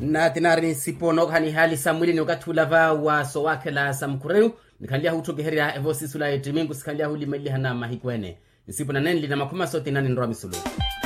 na tinari sipo nokhani hali samwili ni ukatulava wa sowake la samkureu nikandia hutogeheria evosi sula etimingu sikandia huli meli hana mahikwene nisipo na neni lina makuma sote nani nroa misulu